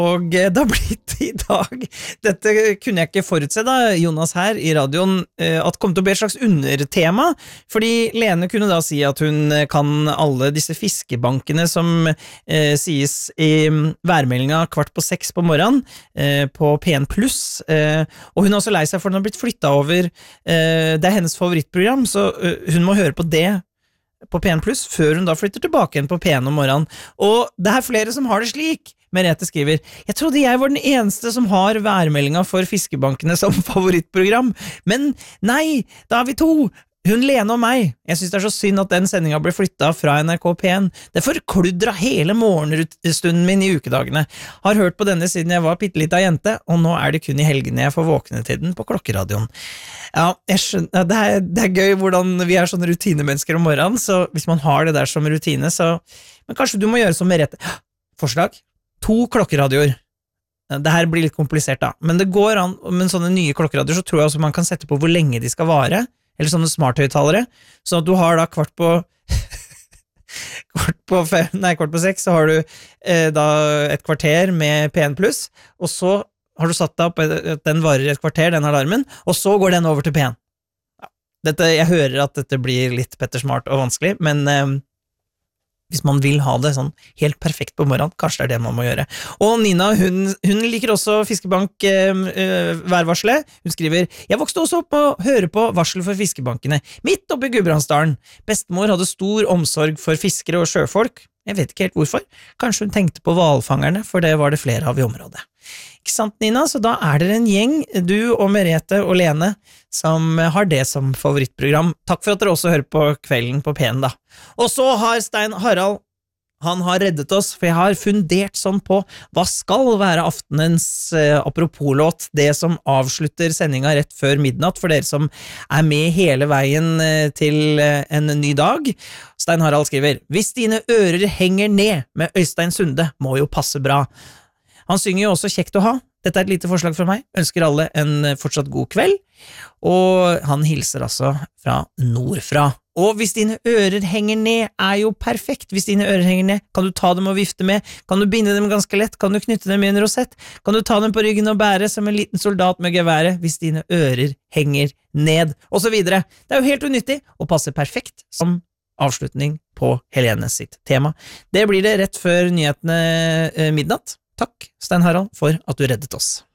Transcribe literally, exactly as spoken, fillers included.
Og det har blitt i dag, dette kunne jeg ikke forutse da, Jonas her i radioen, at det kom til å bli et slags undertema, fordi Lene kunne da si at hun kan alle disse fiskebankene som eh, sies i værmeldinga kvart på seks på morgenen, eh, på P en pluss, eh, og hun er også lei seg for den har blitt flyttet over, eh, det er hennes favorittprogram, så eh, hun må høre på det på P en pluss, før hun da flytter tilbake igjen på P en om morgenen. Og det er flere som har det slik. Merete skriver, jeg trodde jeg var den eneste som har værmeldinga for fiskebankene som favorittprogram, men nei, da er vi to. Hun Lene og meg. Jeg synes det er så synd at den sendinga ble flyttet fra N R K P en. Det forkludret hele morgenstunden min i ukedagene. Har hørt på denne siden jeg var pittelita jente, og nå er det kun i helgene jeg får våkne til den på klokkeradioen. Ja, jeg skjønner, det er, det er gøy hvordan vi er sånne rutinemennesker om morgenen, så hvis man har det der som rutine, så men kanskje du må gjøre som Merete. Forslag? To klokkeradioer. Det her blir litt komplisert da, men det går an, med sånne nye klokkeradioer så tror jeg også man kan sette på hvor lenge de skal vare, eller sånne smarthøyttalere, så at du har da kvart på kvart på fem, nei, kvart på seks, så har du eh, da et kvarter med P en pluss, og så har du satt deg opp at den varer et kvarter, den alarmen, og så går den over til P en. Ja. Dette, jeg hører at dette blir litt Petter Smart og vanskelig, men eh, hvis man vil ha det sånn helt perfekt på morgenen, kanskje det er det man må gjøre. Og Nina, hun, hun liker også fiskebank eh, værvarselet. Hun skriver, jeg vokste også opp og høre på varsel for fiskebankene, midt oppe i Gudbrandsdalen. Bestemor hadde stor omsorg for fiskere og sjøfolk. Jeg vet ikke helt hvorfor. Kanskje hun tenkte på hvalfangerne, for det var det flere av i området. Ikke sant, Nina? Så da er det en gjeng, du og Merete og Lene, som har det som favorittprogram. Takk for at dere også hører på Kvelden på P en da. Og så har Stein Harald, han har reddet oss, for jeg har fundert sånn på hva skal være aftenens eh, apropos-låt, det som avslutter sendinga rett før midnatt, for dere som er med hele veien eh, til eh, en ny dag. Stein Harald skriver, hvis dine ører henger ned med Øystein Sunde, må jo passe bra. Han synger jo også kjekt å ha. Dette er et lite forslag fra meg. Ønsker alle en fortsatt god kveld. Og han hilser altså fra nordfra. Og hvis dine ører henger ned, er jo perfekt. Hvis dine ører henger ned, kan du ta dem og vifte med. Kan du binde dem ganske lett? Kan du knytte dem i en rosett? Kan du ta dem på ryggen og bære som en liten soldat med geværet? Hvis dine ører henger ned, og så videre. Det er jo helt unyttig, og passer perfekt som avslutning på Helene sitt tema. Det blir det rett før nyhetene eh, midnatt. Takk, Stein Harald, for at du reddet oss.